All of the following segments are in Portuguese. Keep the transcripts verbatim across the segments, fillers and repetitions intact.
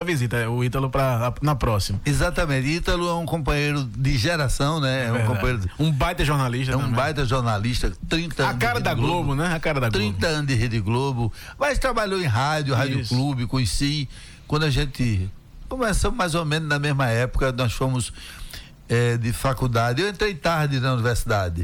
visita o Ítalo pra, na próxima. Exatamente. Ítalo é um companheiro de geração, né? É, é um companheiro. Um baita jornalista. É um também. baita jornalista, trinta anos. A cara da Globo, Globo, né? A cara da Globo. trinta anos de Rede Globo. Mas trabalhou em rádio, Rádio Isso. Clube, conheci. Quando a gente começamos mais ou menos na mesma época, nós fomos é, de faculdade. Eu entrei tarde na universidade.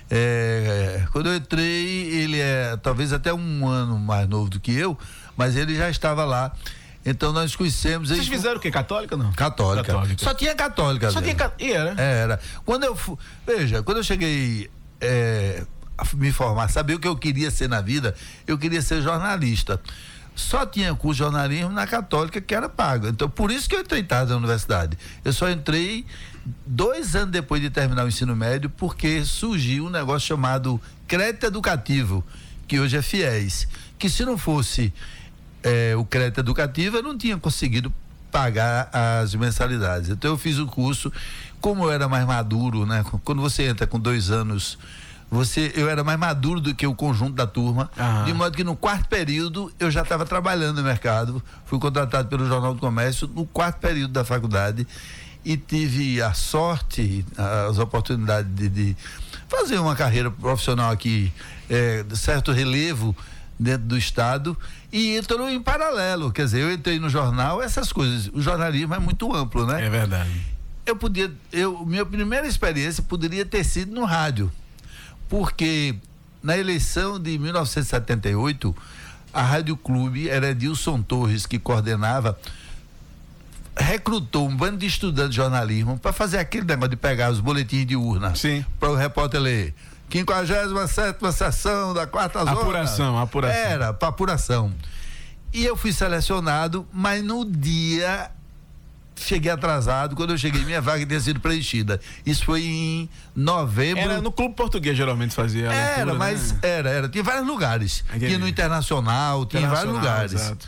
É, quando eu entrei, ele é talvez até um ano mais novo do que eu, mas ele já estava lá. Então nós conhecemos. Vocês ele... fizeram o quê? Católica ou não? Católica. Católica. Só tinha católica. Só dele. tinha católica. E era? Era. Quando eu fu... Veja, quando eu cheguei é, a me formar, saber o que eu queria ser na vida, eu queria ser jornalista. Só tinha curso de jornalismo na Católica que era pago. Então, por isso que eu entrei tarde na universidade. Eu só entrei dois anos depois de terminar o ensino médio, porque surgiu um negócio chamado crédito educativo, que hoje é FIES. Que se não fosse é, o crédito educativo, eu não tinha conseguido pagar as mensalidades. Então, eu fiz o curso, como eu era mais maduro, né? Quando você entra com dois anos. Você, eu era mais maduro do que o conjunto da turma, ah. de modo que no quarto período eu já estava trabalhando no mercado, fui contratado pelo Jornal do Comércio no quarto período da faculdade e tive a sorte, as oportunidades de, de fazer uma carreira profissional aqui, é, de certo relevo dentro do estado, e entrou em paralelo, quer dizer, eu entrei no jornal, essas coisas, o jornalismo é muito amplo, né? É verdade. Eu podia, eu, minha primeira experiência poderia ter sido no rádio, porque na eleição de mil novecentos e setenta e oito, a Rádio Clube, era Edilson Torres que coordenava, recrutou um bando de estudantes de jornalismo para fazer aquele negócio de pegar os boletins de urna para o repórter ler. quinquagésima sétima sessão da quarta zona. Apuração, apuração. Era, para apuração. E eu fui selecionado, mas no dia... cheguei atrasado, quando eu cheguei minha vaga tinha sido preenchida. Isso foi em novembro. Era no Clube Português geralmente fazia a leitura, Era, mas né? era, era, tinha vários lugares. Entendi. Tinha no Internacional, tinha em vários lugares. Exato.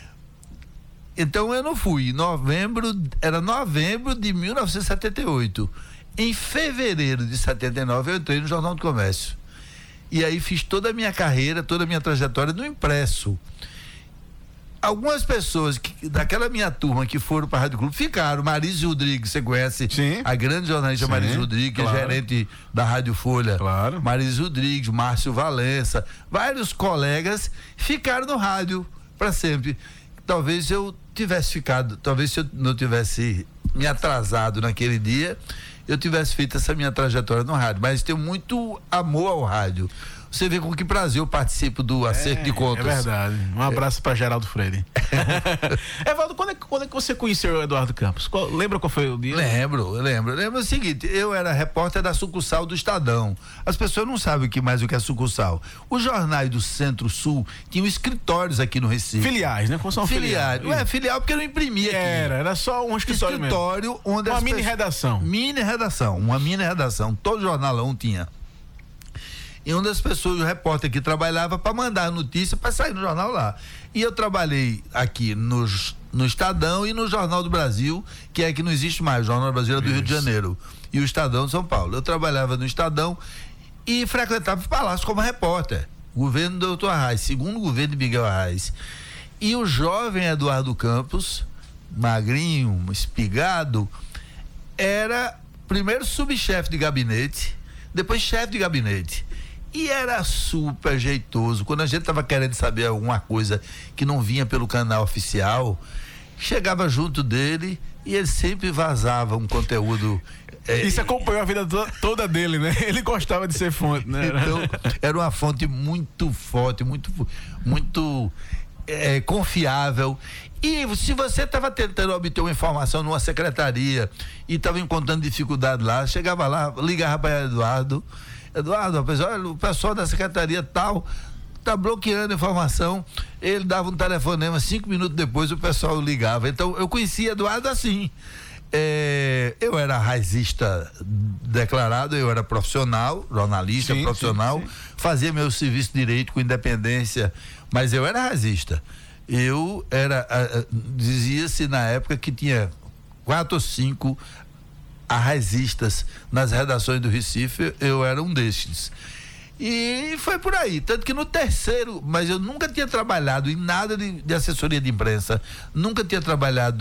Então eu não fui. Novembro, era novembro de mil novecentos e setenta e oito. Em fevereiro de setenta e nove eu entrei no Jornal do Comércio. E aí fiz toda a minha carreira, toda a minha trajetória no impresso. Algumas pessoas que, daquela minha turma que foram para a Rádio Clube ficaram. Marise Rodrigues, você conhece? Sim. A grande jornalista Marise Rodrigues, claro. Que é gerente da Rádio Folha. Claro. Marise Rodrigues, Márcio Valença, vários colegas ficaram no rádio para sempre. Talvez eu tivesse ficado, talvez se eu não tivesse me atrasado naquele dia, eu tivesse feito essa minha trajetória no rádio. Mas tenho muito amor ao rádio. Você vê com que prazer eu participo do Acerto é, de Contas. É verdade. Um abraço é. para Geraldo Freire. Evaldo, quando é, quando é que você conheceu o Eduardo Campos? Qual, lembra qual foi o dia? Lembro, lembro. Lembro o seguinte, eu era repórter da sucursal do Estadão. As pessoas não sabem o que mais o que é sucursal. Os jornais do Centro-Sul tinham escritórios aqui no Recife. Filiais, né? Como são filiais. Não é filial porque eu não imprimia aqui. Era, era só um escritório, escritório mesmo. onde uma as mini pessoas... redação. Mini redação, uma mini redação. Todo jornalão tinha. E uma das pessoas, o repórter que trabalhava para mandar a notícia para sair no jornal lá. E eu trabalhei aqui no, no Estadão e no Jornal do Brasil, que é que não existe mais, o Jornal do Brasil é do Isso. Rio de Janeiro, e o Estadão de São Paulo. Eu trabalhava no Estadão e frequentava o Palácio como repórter. Governo do doutor Arraes, segundo governo de Miguel Arraes. E o jovem Eduardo Campos, magrinho, espigado, era primeiro subchefe de gabinete, depois chefe de gabinete. E era super jeitoso. Quando a gente estava querendo saber alguma coisa que não vinha pelo canal oficial, chegava junto dele e ele sempre vazava um conteúdo. É, Isso acompanhou a vida to- toda dele, né? Ele gostava de ser fonte, né? Então, era uma fonte muito forte, muito, muito é, confiável. E se você estava tentando obter uma informação numa secretaria e estava encontrando dificuldade lá, chegava lá, ligava para Eduardo. Eduardo, o pessoal da secretaria tal tá bloqueando a informação. Ele dava um telefonema, cinco minutos depois o pessoal ligava. Então eu conhecia Eduardo assim. É, eu era raizista declarado, eu era profissional, jornalista sim, profissional, sim, sim. Fazia meu serviço de direito com independência, mas eu era raizista. Eu era, dizia-se na época que tinha quatro ou cinco arraizistas nas redações do Recife, eu era um destes. E foi por aí, tanto que no terceiro, mas eu nunca tinha trabalhado em nada de, de assessoria de imprensa, nunca tinha trabalhado